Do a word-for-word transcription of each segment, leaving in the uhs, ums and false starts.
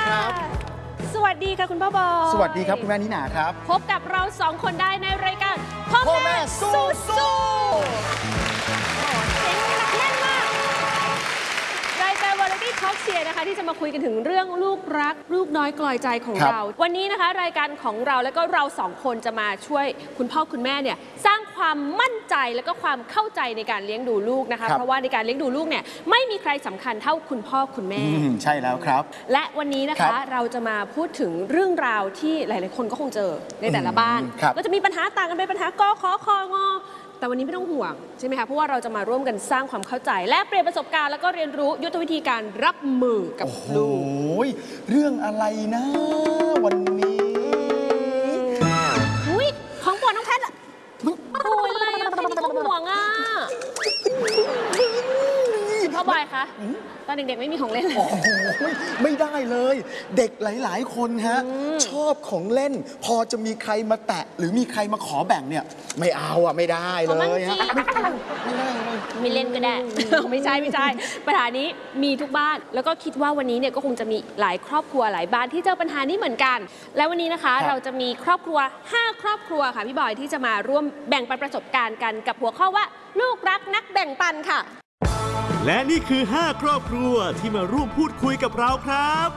ครับสวัสดีค่ะคุณพ่อบอยสวัสดีครับคุณแม่นิหนาครับพบกับเราสองคนได้ในรายการพ่อแม่สู้สู้เสียงหนักแน่นมากรายการวาไรตี้ทอล์กเชียร์นะคะที่จะมาคุยกันถึงเรื่องลูกรักลูกน้อยกลอยใจของเราวันนี้นะคะรายการของเราแล้วก็เราสองคนจะมาช่วยคุณพ่อคุณแม่เนี่ยสร้างความมั่นใจแล้วก็ความเข้าใจในการเลี้ยงดูลูกนะคะเพราะว่าในการเลี้ยงดูลูกเนี่ยไม่มีใครสำคัญเท่าคุณพ่อคุณแม่ใช่แล้วครับและวันนี้นะคะเราจะมาพูดถึงเรื่องราวที่หลายๆคนก็คงเจอในแต่ละบ้านก็จะมีปัญหาต่างกันไปปัญหากอขอคองอแต่วันนี้ไม่ต้องห่วงใช่ไหมคะเพราะว่าเราจะมาร่วมกันสร้างความเข้าใจและเปลี่ยนประสบการณ์แล้วก็เรียนรู้ยุทธวิธีการรับมือกับลูกเรื่องอะไรนะวันนี้อุ้ยของปวดน้องแพทย์อะโอ้ยอะไรอะแค่นี้ก็ห่วงอะพ่อบอยคะตอนเด็กๆไม่มีของเล่นเลยไม่ได้เลยเด็กหลายๆคนฮะชอบของเล่นพอจะมีใครมาแตะหรือมีใครมาขอแบ่งเนี่ยไม่เอาอ่ะไม่ได้เลยฮะไม่ได้ไม่เล่นก็ได้ไม่ใช่ไม่ใช่ปัญหานี้มีทุกบ้านแล้วก็คิดว่าวันนี้เนี่ยก็คงจะมีหลายครอบครัวหลายบ้านที่เจอปัญหานี้เหมือนกันและวันนี้นะคะเราจะมีครอบครัวห้าครอบครัวค่ะพี่บอยที่จะมาร่วมแบ่งปันประสบการณ์กันกับหัวข้อว่าลูกรักนักแบ่งปันค่ะและนี่คือห้าครอบครัวที่มาร่วมพูดคุยกับเราครับ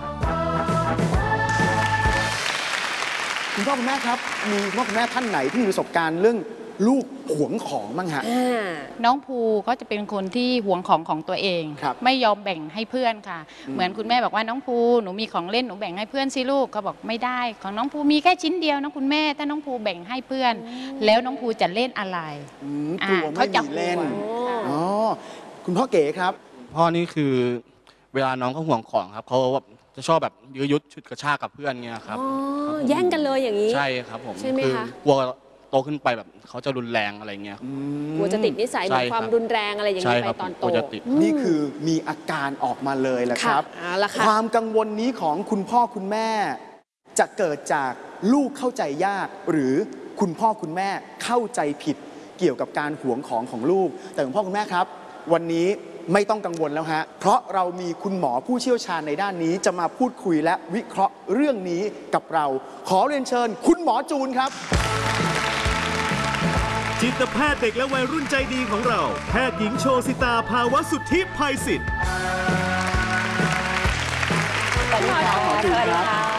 คุณพ่อคุณแม่ครับมีคุณพ่อคุณแม่ท่านไหนที่มีประสบการณ์เรื่องลูกหวงของบ้างฮะน้องภูก็จะเป็นคนที่หวงของของตัวเองไม่ยอมแบ่งให้เพื่อนค่ะเหมือนคุณแม่บอกว่าน้องภูหนูมีของเล่นหนูแบ่งให้เพื่อนสิลูกเขาบอกไม่ได้ของน้องภูมีแค่ชิ้นเดียวนะคุณแม่ถ้าน้องภูแบ่งให้เพื่อนแล้วน้องภูจะเล่นอะไรเขาจะเล่นอ๋อคุณพ่อเก๋ครับพ่อนี่คือเวลาน้องเขาห่วงของครับเขาจะชอบแบบยื้อยุดฉุดกระชากกับเพื่อนเงี้ยครับแย่งกันเลยอย่างนี้ใช่ครับผมใช่ไหมคะกลัวโตขึ้นไปแบบเขาจะรุนแรงอะไรเงี้ยกลัวจะติดนิสัยมีความรุนแรงอะไรอย่างนี้ไปตอนโตนี่คือมีอาการออกมาเลยแหละครับความกังวลนี้ของคุณพ่อคุณแม่จะเกิดจากลูกเข้าใจยากหรือคุณพ่อคุณแม่เข้าใจผิดเกี่ยวกับการหวงของของลูกแต่คุณพ่อคุณแม่ครับวันนี้ไม่ต้องกังวลแล้วฮะเพราะเรามีคุณหมอผู้เชี่ยวชาญในด้านนี้จะมาพูดคุยและวิเคราะห์เรื่องนี้กับเราขอเรียนเชิญคุณหมอจูนครับจิตแพทย์เด็กและวัยรุ่นใจดีของเราแพทย์หญิงโชสิตาภาวสุทธิภัยศิษย์สวัสดีค่ะ